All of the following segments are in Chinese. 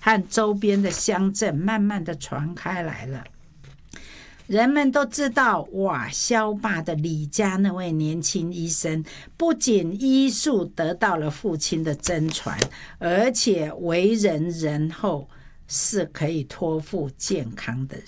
和周边的乡镇慢慢的传开来了。人们都知道瓦肖坝的李家那位年轻医生不仅医术得到了父亲的真传，而且为人仁厚，是可以托付健康的人。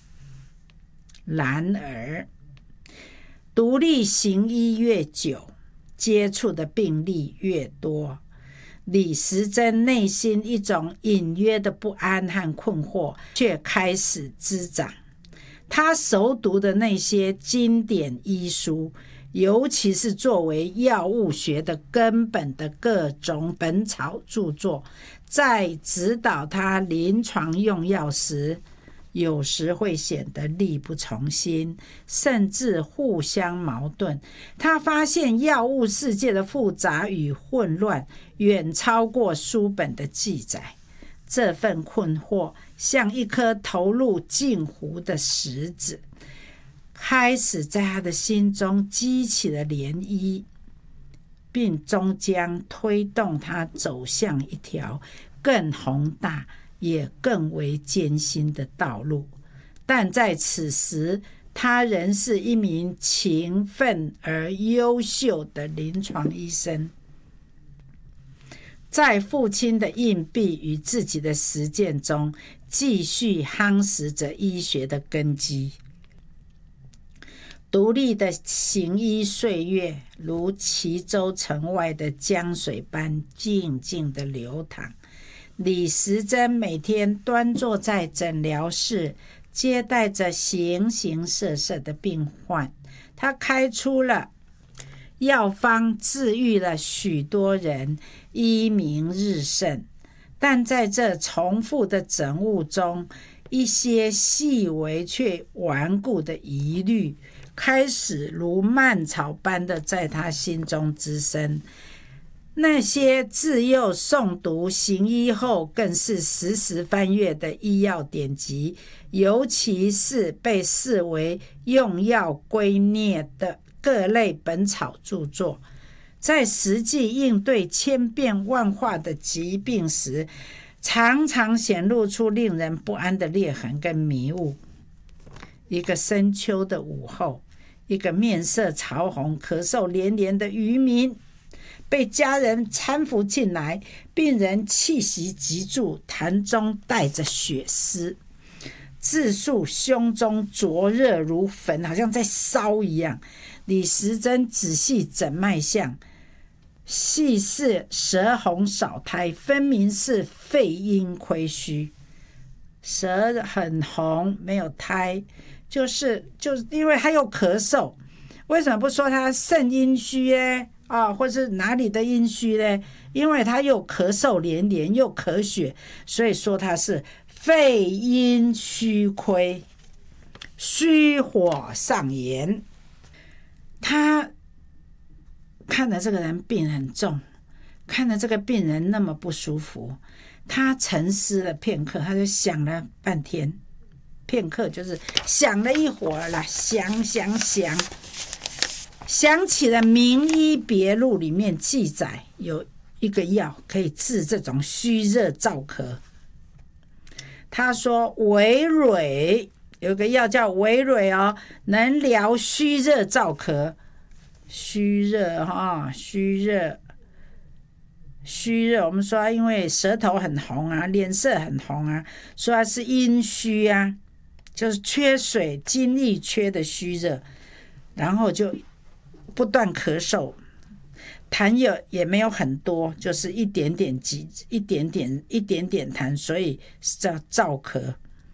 然而独立行医越久，接触的病例越多，李时珍内心一种隐约的不安和困惑却开始滋长。他熟读的那些经典医书，尤其是作为药物学的根本的各种本草著作，在指导他临床用药时，有时会显得力不从心，甚至互相矛盾。他发现药物世界的复杂与混乱远超过书本的记载，这份困惑像一颗投入镜湖的石子，开始在他的心中激起了涟漪，并终将推动他走向一条更宏大也更为艰辛的道路。但在此时，他仍是一名勤奋而优秀的临床医生，在父亲的硬币与自己的实践中，继续夯实着医学的根基。独立的行医岁月，如齐州城外的江水般静静地流淌。李时珍每天端坐在诊疗室，接待着形形色色的病患。他开出了药方，治愈了许多人，医名日盛。但在这重复的诊务中，一些细微却顽固的疑虑开始如蔓草般的在他心中滋生。那些自幼诵读行医后更是时时翻阅的医药典籍，尤其是被视为用药圭臬的各类本草著作，在实际应对千变万化的疾病时，常常显露出令人不安的裂痕跟迷雾。一个深秋的午后，一个面色潮红、咳嗽连连的渔民被家人搀扶进来，病人气息急促，痰中带着血丝，自述胸中灼热如焚，好像在烧一样。李时珍仔细诊脉象，细视舌红少苔，分明是肺阴亏虚。舌很红，没有苔，就是因为他又咳嗽。为什么不说他肾阴虚呢？或是哪里的阴虚呢？因为他又咳嗽连连，又咳血，所以说他是肺阴虚亏，虚火上炎。他看了这个人病很重，看了这个病人那么不舒服，他沉思了片刻，他就想了半天，片刻就是想了一会儿了，想起了《名医别录》里面记载有一个药可以治这种虚热燥咳。他说维蕊有个药叫维蕊能疗虚热燥咳。虚热，我们说因为舌头很红啊，脸色很红啊，说它是阴虚啊，就是缺水，精力缺的虚热，然后就不断咳嗽，痰也没有很多，就是一点点痰，所以叫燥咳。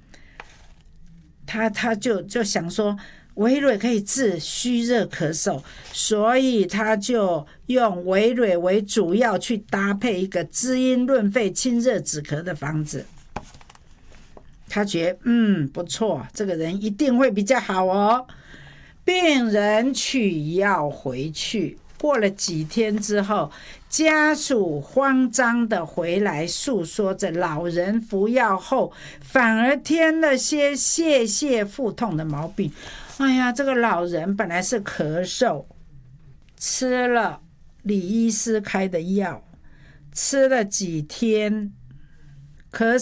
他就想说维蕊可以治虚热咳嗽，所以他就用维蕊为主要去搭配一个滋阴润肺、清热止咳的方子。他觉得不错，这个人一定会比较好哦。病人取药回去，过了几天之后，家属慌张的回来诉说着老人服药后反而添了些泄腹痛的毛病。哎呀，这个老人本来是咳嗽，吃了李医师开的药，吃了几天，咳